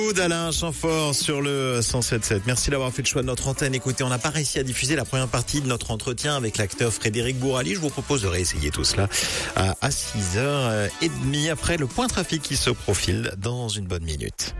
D'Alain Chamfort sur le 107.7. Merci d'avoir fait le choix de notre antenne. Écoutez, on n'a pas réussi à diffuser la première partie de notre entretien avec l'acteur Frédéric Bourali. Je vous propose de réessayer tout cela à 6h30 après le point trafic qui se profile dans une bonne minute.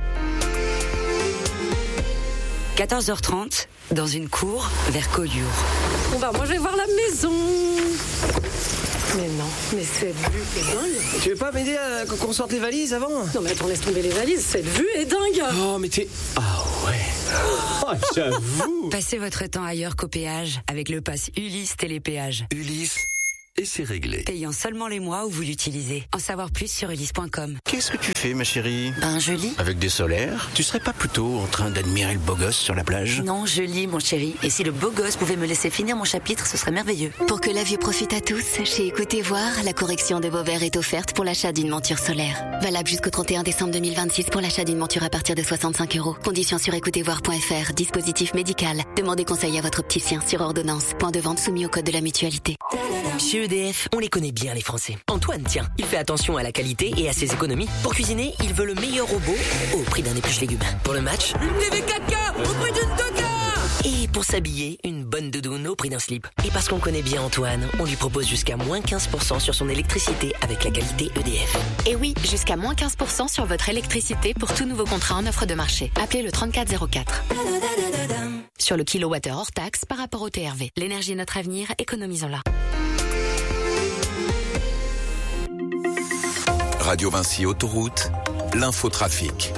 14h30, dans une cour vers Collioure. Bon bah moi je vais voir la maison. Mais non, mais cette vue est dingue. Tu veux pas m'aider à qu'on sorte les valises avant? Non mais attends, laisse tomber les valises, cette vue est dingue. Oh mais t'es... Ah ouais. Oh, j'avoue. Passez votre temps ailleurs qu'au péage avec le pass Ulysse Télépéage. Ulysse, et c'est réglé. Payant seulement les mois où vous l'utilisez. En savoir plus sur ulysse.com. Qu'est-ce que tu fais, ma chérie? Ben, je lis. Avec des solaires? Tu serais pas plutôt en train d'admirer le beau gosse sur la plage? Non, je lis, mon chéri. Et si le beau gosse pouvait me laisser finir mon chapitre, ce serait merveilleux. Pour que la vue profite à tous, chez Écoutez Voir, la correction de vos verres est offerte pour l'achat d'une monture solaire. Valable jusqu'au 31 décembre 2026 pour l'achat d'une monture à partir de 65 €. Conditions sur écoutezvoir.fr. Dispositif médical. Demandez conseil à votre opticien sur ordonnance. Point de vente soumis au code de la mutualité. Chez EDF, on les connaît bien les Français. Antoine, tiens, il fait attention à la qualité et à ses économies. Pour cuisiner, il veut le meilleur robot au prix d'un épluche légumes. Pour le match, une TV 4K au prix d'une 2K. Et pour s'habiller, une bonne doudoune au prix d'un slip. Et parce qu'on connaît bien Antoine, on lui propose jusqu'à moins 15% sur son électricité avec la qualité EDF. Et oui, jusqu'à moins 15% sur votre électricité pour tout nouveau contrat en offre de marché. Appelez le 3404. Sur le kilowattheure hors taxe par rapport au TRV. L'énergie est notre avenir, économisons-la. Radio Vinci Autoroute, l'infotrafic.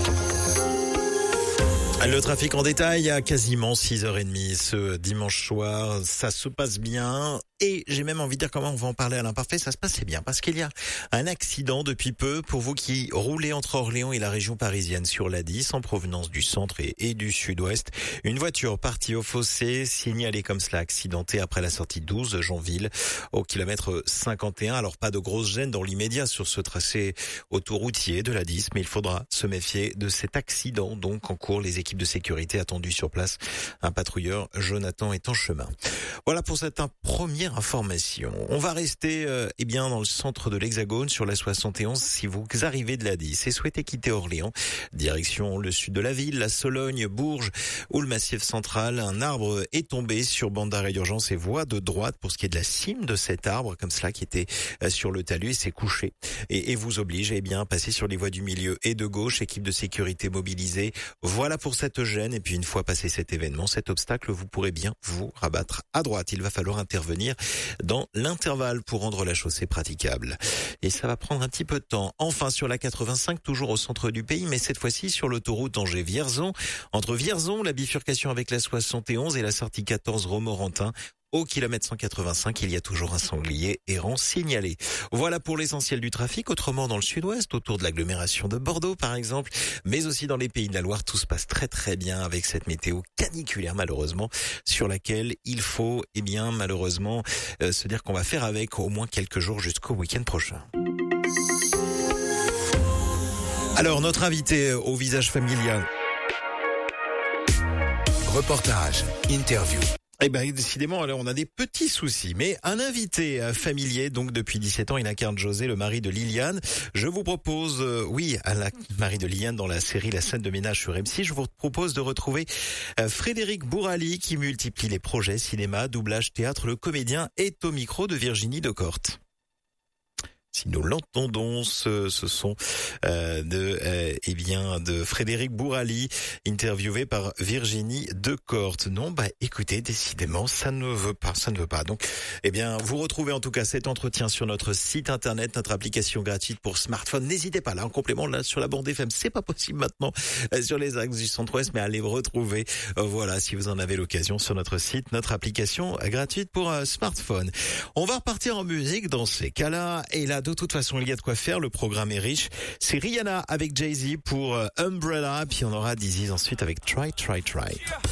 Le trafic en détail à quasiment 6h30 ce dimanche soir. Ça se passe bien. Et j'ai même envie de dire comment on va en parler à l'imparfait. Ça se passait bien parce qu'il y a un accident depuis peu pour vous qui roulez entre Orléans et la région parisienne sur l'A10 en provenance du centre et du sud-ouest. Une voiture partie au fossé, signalée comme cela accidentée après la sortie 12 Jeanville au kilomètre 51. Alors pas de grosse gêne dans l'immédiat sur ce tracé autoroutier de l'A10, mais il faudra se méfier de cet accident donc en cours. Les équipes de sécurité attendues sur place. Un patrouilleur, Jonathan, est en chemin. Voilà pour cette première information. On va rester dans le centre de l'Hexagone sur la 71 si vous arrivez de l'A10 et souhaitez quitter Orléans, direction le sud de la ville, la Sologne, Bourges ou le Massif central. Un arbre est tombé sur bande d'arrêt d'urgence et voie de droite pour ce qui est de la cime de cet arbre comme cela qui était sur le talus et s'est couché et vous oblige à passer sur les voies du milieu et de gauche, équipe de sécurité mobilisée. Voilà pour cette gêne et puis une fois passé cet événement, cet obstacle, vous pourrez bien vous rabattre à droite. Il va falloir intervenir dans l'intervalle pour rendre la chaussée praticable. Et ça va prendre un petit peu de temps. Enfin, sur la 85, toujours au centre du pays, mais cette fois-ci sur l'autoroute Angers-Vierzon. Entre Vierzon, la bifurcation avec la 71 et la sortie 14 Romorantin. Au kilomètre 185, il y a toujours un sanglier errant signalé. Voilà pour l'essentiel du trafic. Autrement, dans le sud-ouest, autour de l'agglomération de Bordeaux, par exemple, mais aussi dans les Pays de la Loire, tout se passe très très bien avec cette météo caniculaire, malheureusement, sur laquelle il faut, malheureusement, se dire qu'on va faire avec au moins quelques jours jusqu'au week-end prochain. Alors, notre invité au visage familial. Reportage, interview. Décidément, alors on a des petits soucis, mais un invité familier, donc depuis 17 ans, il incarne José, le mari de Liliane. Je vous propose, à la mari de Liliane dans la série La scène de ménage sur M6, je vous propose de retrouver Frédéric Bourali qui multiplie les projets cinéma, doublage, théâtre. Le comédien est au micro de Virginie Decorte. Si nous l'entendons, ce sont de Frédéric Bourali, interviewé par Virginie Decorte. Non, écoutez, décidément, ça ne veut pas. Donc, vous retrouvez en tout cas cet entretien sur notre site internet, notre application gratuite pour smartphone. N'hésitez pas, là, en complément, là, sur la bande FM, c'est pas possible maintenant sur les axes du centre-ouest, mais allez retrouver, si vous en avez l'occasion, sur notre site, notre application gratuite pour smartphone. On va repartir en musique dans ces cas-là, et là, de toute façon, il y a de quoi faire. Le programme est riche. C'est Rihanna avec Jay-Z pour Umbrella. Puis on aura Dizzy ensuite avec Try, Try, Try.